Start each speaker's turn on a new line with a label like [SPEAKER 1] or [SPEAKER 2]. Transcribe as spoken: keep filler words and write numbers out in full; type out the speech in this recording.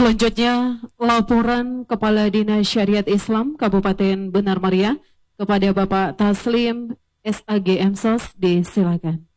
[SPEAKER 1] Selanjutnya, laporan Kepala Dinas Syariat Islam Kabupaten Benar Meriah kepada Bapak Taslim S A G M S O S, disilakan.